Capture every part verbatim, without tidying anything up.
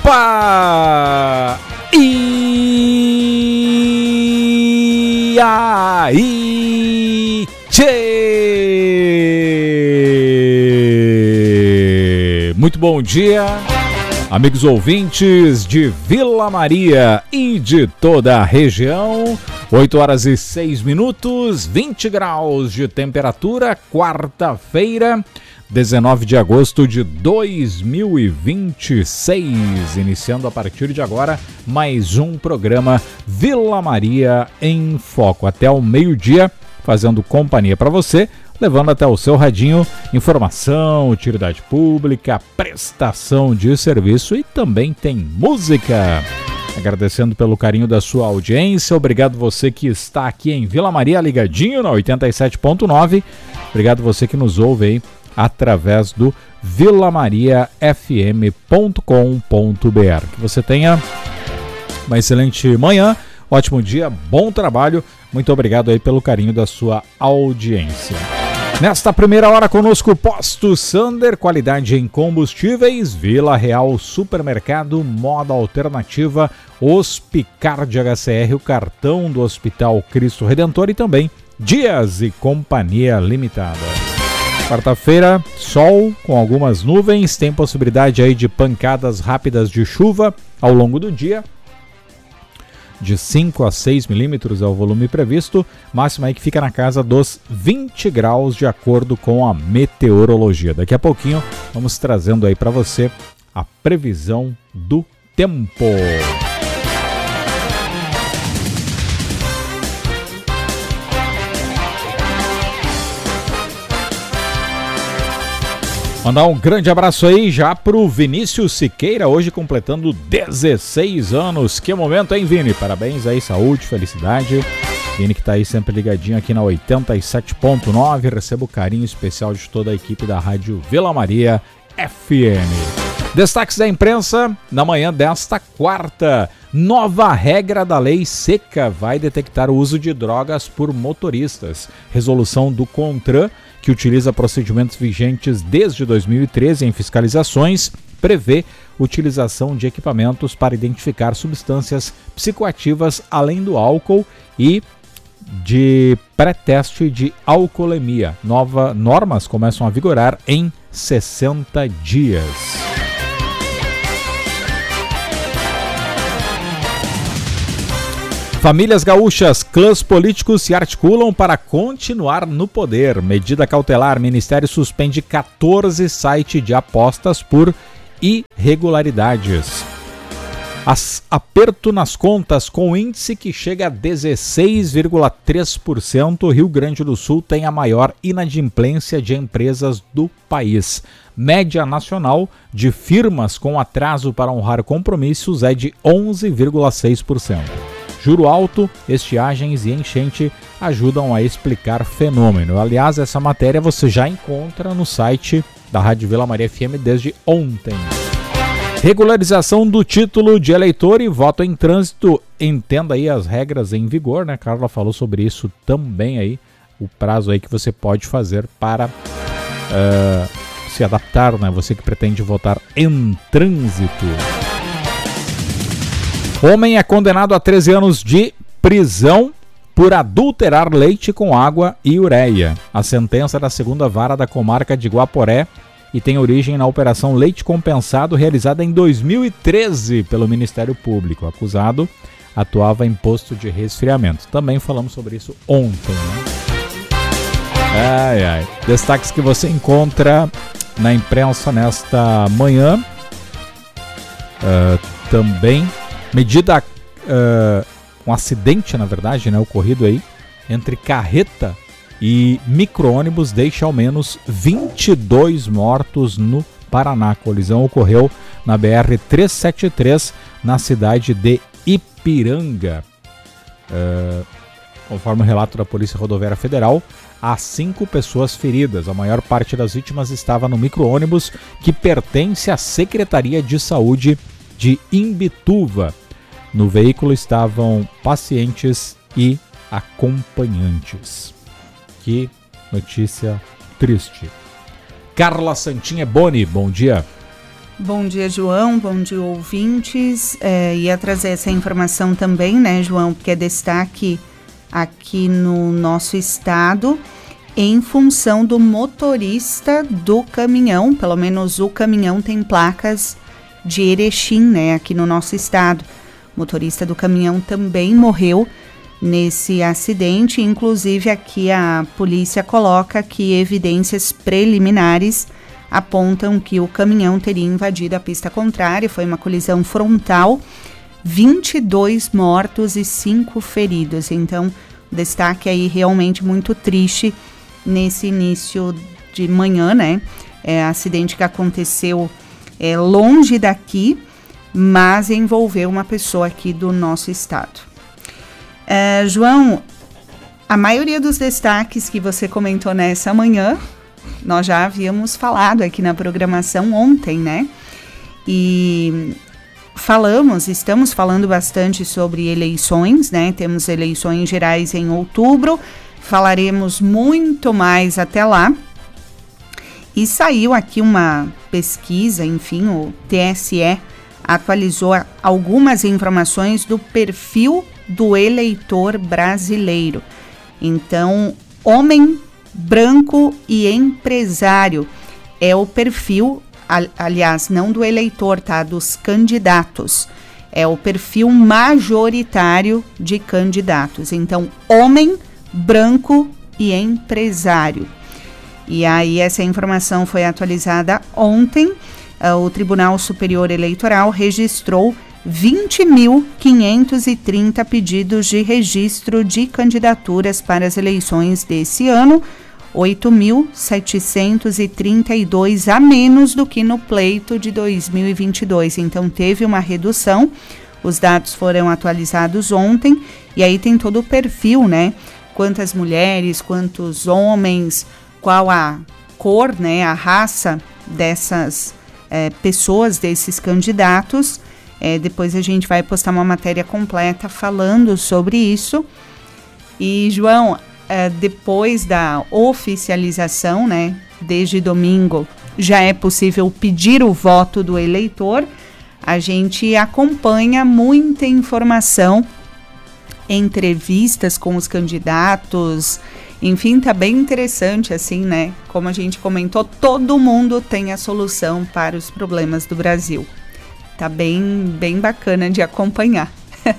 Opa! E aí, tchê! Muito bom dia, amigos ouvintes de Vila Maria e de toda a região. oito horas e seis minutos, vinte graus de temperatura, quarta-feira, dezenove de agosto de dois mil e vinte e seis, iniciando a partir de agora mais um programa Vila Maria em Foco, até o meio-dia, fazendo companhia para você, levando até o seu radinho informação, utilidade pública, prestação de serviço e também tem música. Agradecendo pelo carinho da sua audiência, obrigado você que está aqui em Vila Maria ligadinho na oitenta e sete ponto nove, obrigado você que nos ouve aí através do vila maria f m ponto com ponto b r. Que você tenha uma excelente manhã, ótimo dia, bom trabalho, muito obrigado aí pelo carinho da sua audiência. Nesta primeira hora conosco, Posto Sander, qualidade em combustíveis, Vila Real Supermercado, moda alternativa, Hospicard H C R, o cartão do Hospital Cristo Redentor e também Dias e Companhia Limitada. Quarta-feira, sol com algumas nuvens, tem possibilidade aí de pancadas rápidas de chuva ao longo do dia. De cinco a seis milímetros é o volume previsto, máxima aí que fica na casa dos vinte graus de acordo com a meteorologia. Daqui a pouquinho vamos trazendo aí para você a previsão do tempo. Mandar um grande abraço aí já pro Vinícius Siqueira, hoje completando dezesseis anos. Que momento, hein, Vini? Parabéns aí, saúde, felicidade. Vini que tá aí sempre ligadinho aqui na oitenta e sete ponto nove. Receba o carinho especial de toda a equipe da Rádio Vila Maria F M. Destaques da imprensa na manhã desta quarta. Nova regra da lei seca vai detectar o uso de drogas por motoristas. Resolução do CONTRAN, que utiliza procedimentos vigentes desde dois mil e treze em fiscalizações, prevê utilização de equipamentos para identificar substâncias psicoativas além do álcool e de pré-teste de alcoolemia. Novas normas começam a vigorar em sessenta dias. Famílias gaúchas, clãs políticos se articulam para continuar no poder. Medida cautelar, Ministério suspende quatorze sites de apostas por irregularidades. As, aperto nas contas com índice que chega a dezesseis vírgula três por cento. Rio Grande do Sul tem a maior inadimplência de empresas do país. Média nacional de firmas com atraso para honrar compromissos é de onze vírgula seis por cento. Juro alto, estiagens e enchente ajudam a explicar fenômeno. Aliás, essa matéria você já encontra no site da Rádio Vila Maria F M desde ontem. Regularização do título de eleitor e voto em trânsito. Entenda aí as regras em vigor, né? Carla falou sobre isso também aí. O prazo aí que você pode fazer para uh, se adaptar, né? Você que pretende votar em trânsito. Homem é condenado a treze anos de prisão por adulterar leite com água e ureia. A sentença é da segunda vara da comarca de Guaporé e tem origem na Operação Leite Compensado, realizada em dois mil e treze pelo Ministério Público. O acusado atuava em posto de resfriamento. Também falamos sobre isso ontem, né? Ai, ai. Destaques que você encontra na imprensa nesta manhã. Uh, também... Medida, uh, um acidente, na verdade, né, ocorrido aí entre carreta e micro-ônibus deixa ao menos vinte e dois mortos no Paraná. A colisão ocorreu na B R trezentos e setenta e três, na cidade de Ipiranga. Uh, conforme o relato da Polícia Rodoviária Federal, há cinco pessoas feridas. A maior parte das vítimas estava no micro-ônibus que pertence à Secretaria de Saúde de Imbituva. No veículo estavam pacientes e acompanhantes. Que notícia triste. Carla Santinha Boni, bom dia. Bom dia, João. Bom dia, ouvintes. É, ia trazer essa informação também, né, João, porque é destaque aqui no nosso estado em função do motorista do caminhão. Pelo menos o caminhão tem placas de Erechim, né, aqui no nosso estado. O motorista do caminhão também morreu nesse acidente. Inclusive, aqui a polícia coloca que evidências preliminares apontam que o caminhão teria invadido a pista contrária. Foi uma colisão frontal, vinte e dois mortos e cinco feridos. Então, destaque aí realmente muito triste nesse início de manhã, né? É, acidente que aconteceu é, longe daqui, mas envolveu uma pessoa aqui do nosso estado. É, João, a maioria dos destaques que você comentou nessa manhã, nós já havíamos falado aqui na programação ontem, né? E falamos, estamos falando bastante sobre eleições, né? Temos eleições gerais em outubro, falaremos muito mais até lá. E saiu aqui uma pesquisa, enfim, o T S E atualizou algumas informações do perfil do eleitor brasileiro. Então, homem, branco e empresário é o perfil, aliás, não do eleitor, tá? Dos candidatos. É o perfil majoritário de candidatos. Então, homem, branco e empresário. E aí essa informação foi atualizada ontem. Uh, o Tribunal Superior Eleitoral registrou vinte mil quinhentos e trinta pedidos de registro de candidaturas para as eleições desse ano, oito mil setecentos e trinta e dois a menos do que no pleito de dois mil e vinte e dois. Então teve uma redução, os dados foram atualizados ontem, e aí tem todo o perfil, né? Quantas mulheres, quantos homens, qual a cor, né? A raça dessas é, pessoas, desses candidatos. É, depois a gente vai postar uma matéria completa falando sobre isso. E, João, é, depois da oficialização, né, desde domingo, já é possível pedir o voto do eleitor. A gente acompanha muita informação, entrevistas com os candidatos, enfim, tá bem interessante, assim, né? Como a gente comentou, todo mundo tem a solução para os problemas do Brasil. Tá bem, bem bacana de acompanhar.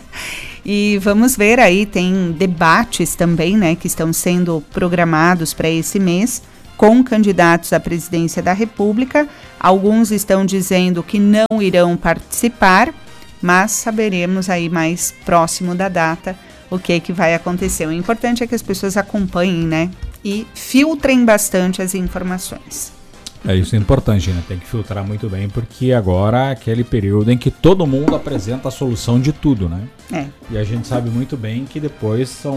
E vamos ver aí, tem debates também, né, que estão sendo programados para esse mês com candidatos à presidência da República. Alguns estão dizendo que não irão participar, mas saberemos aí mais próximo da data o que que vai acontecer. O importante é que as pessoas acompanhem, né, e filtrem bastante as informações. É, isso é importante, né? Tem que filtrar muito bem, porque agora é aquele período em que todo mundo apresenta a solução de tudo, né? É. E a gente sabe muito bem que depois são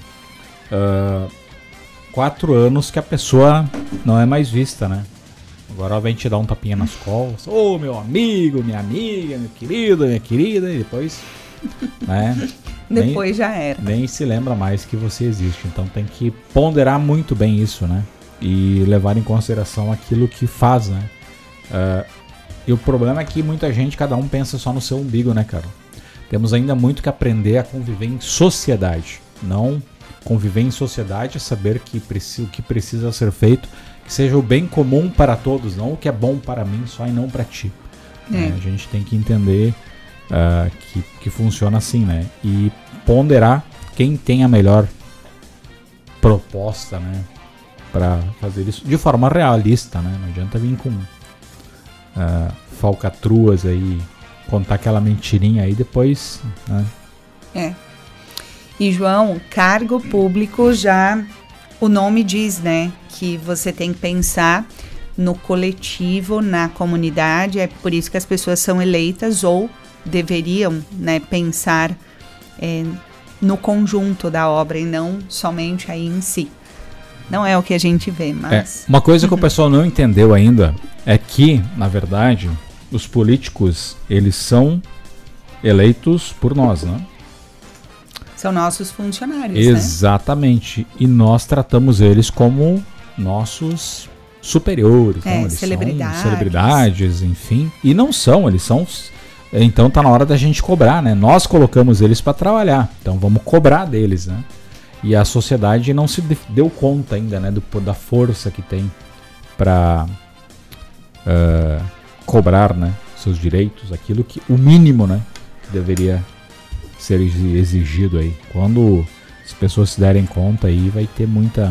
uh, quatro anos que a pessoa não é mais vista, né? Agora ela vem te dar um tapinha nas costas. Ô, oh, meu amigo, minha amiga, meu querido, minha querida, e depois, né? Depois nem, já era. Nem se lembra mais que você existe. Então tem que ponderar muito bem isso, né? E levar em consideração aquilo que faz, né? Uh, e o problema é que muita gente, cada um pensa só no seu umbigo, né, cara? Temos ainda muito que aprender a conviver em sociedade. Não conviver em sociedade é saber que preci- o que precisa ser feito, que seja o bem comum para todos, não o que é bom para mim só e não para ti. É. É, a gente tem que entender uh, que, que funciona assim, né? E ponderar quem tem a melhor proposta, né? Para fazer isso de forma realista, né? Não adianta vir com uh, falcatruas aí, contar aquela mentirinha aí depois, né? É. E, João, cargo público já, o nome diz, né? Que você tem que pensar no coletivo, na comunidade. É por isso que as pessoas são eleitas, ou deveriam, né, pensar é, no conjunto da obra e não somente aí em si. Não é o que a gente vê, mas... É, uma coisa que o pessoal não entendeu ainda é que, na verdade, os políticos, eles são eleitos por nós, né? São nossos funcionários, Exatamente. Né? E nós tratamos eles como nossos superiores, é, não, eles celebridades. são celebridades, enfim, e não são, eles são, então tá na hora da gente cobrar, né? Nós colocamos eles para trabalhar, então vamos cobrar deles, né? E a sociedade não se deu conta ainda, né, do, da força que tem para uh, cobrar, né, seus direitos, aquilo que o mínimo, né, que deveria ser exigido aí. Quando as pessoas se derem conta aí, vai ter muita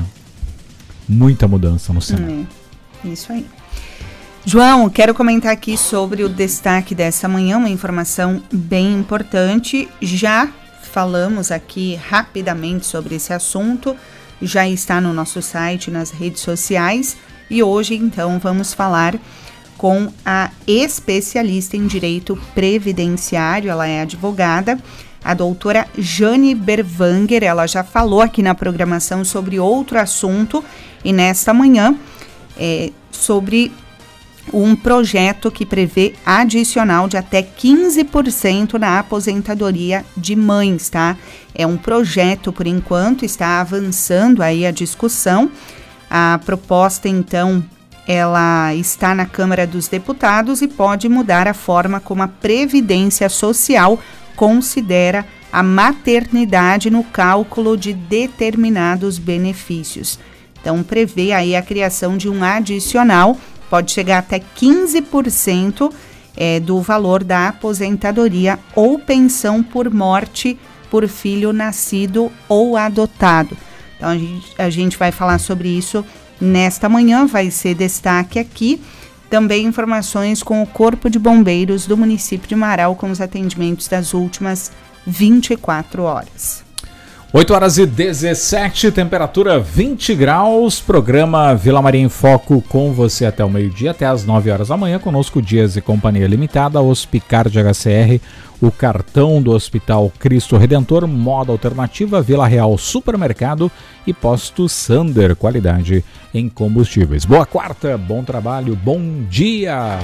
muita mudança no cenário. É. Isso aí. João, quero comentar aqui sobre o destaque dessa manhã, uma informação bem importante. Já falamos aqui rapidamente sobre esse assunto, já está no nosso site, nas redes sociais, e hoje então vamos falar com a especialista em direito previdenciário, ela é advogada, a doutora Jane Berwanger. Ela já falou aqui na programação sobre outro assunto e nesta manhã é, sobre um projeto que prevê adicional de até quinze por cento na aposentadoria de mães, tá? É um projeto, por enquanto, está avançando aí a discussão. A proposta, então, ela está na Câmara dos Deputados e pode mudar a forma como a Previdência Social considera a maternidade no cálculo de determinados benefícios. Então, prevê aí a criação de um adicional, pode chegar até quinze por cento é, do valor da aposentadoria ou pensão por morte por filho nascido ou adotado. Então, a gente, a gente vai falar sobre isso nesta manhã, vai ser destaque aqui. Também informações com o Corpo de Bombeiros do município de Marau, com os atendimentos das últimas vinte e quatro horas. oito horas e dezessete, temperatura vinte graus, programa Vila Maria em Foco com você até o meio-dia, até às nove horas da manhã, conosco Dias e Companhia Limitada, Hospicard H C R, o cartão do Hospital Cristo Redentor, Moda Alternativa, Vila Real Supermercado e Posto Sander, qualidade em combustíveis. Boa quarta, bom trabalho, bom dia!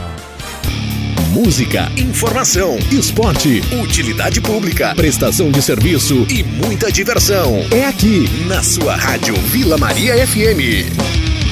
Música, informação, esporte, utilidade pública, prestação de serviço e muita diversão. É aqui, na sua rádio Vila Maria F M.